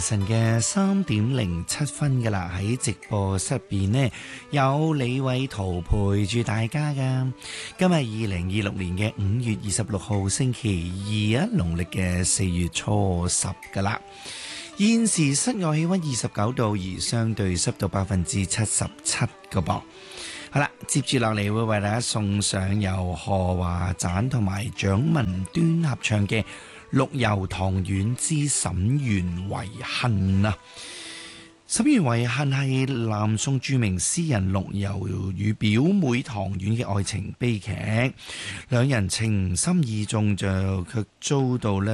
晨嘅3:07噶啦，喺直播室入邊呢，有李偉圖陪住大家噶。今日2026年嘅5月26號星期二啊，農曆嘅4月初10噶啦。現時室外氣溫29度，而相對濕度77%噶噃。好啦，接住落嚟會為大家送上由何華盞同埋蔣文端合唱嘅《陸游唐園之沈園遺恨》啊。沈園遺恨係南宋著名詩人陸游與表妹唐婉嘅愛情悲劇，兩人情深意重，就卻遭到呢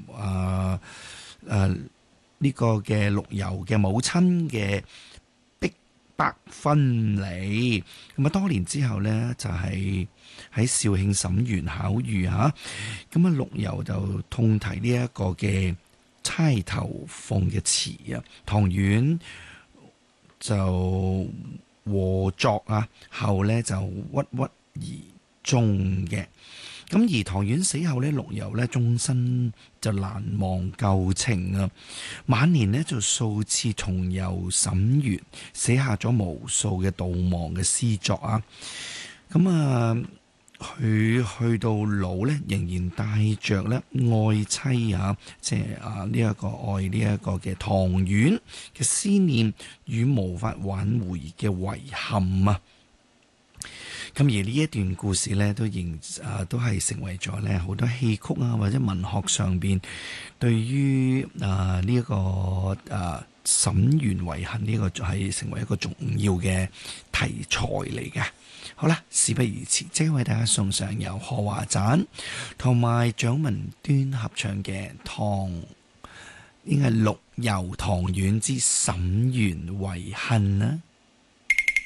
個嘅陸游嘅母親嘅逼迫分離。咁啊，多年之後呢，就係喺肇慶沈園巧遇嚇，咁啊陸游就痛提呢一個嘅釵頭鳳嘅詞啊，唐婉就和作啊，後呢就鬱鬱而終嘅。咁而唐婉死後呢，陸游呢終身就難忘舊情啊，晚年呢就數次重遊沈園，寫下咗無數嘅悼亡嘅詩作啊。咁啊，佢去到老呢，仍然帶着呢愛妻啊，即係呢一個愛呢一個嘅唐婉嘅思念與無法挽回嘅遺憾啊。咁而呢一段故事呢，都係成為咗呢好多戲曲啊，或者文學上邊對於呢一個沈園遺恨呢個係成為一個重要嘅題材嚟嘅。好啦，事不宜遲，即刻為大家送上由何華盞同埋蔣文端合唱嘅應該係陸游唐園之沈園遺恨啦。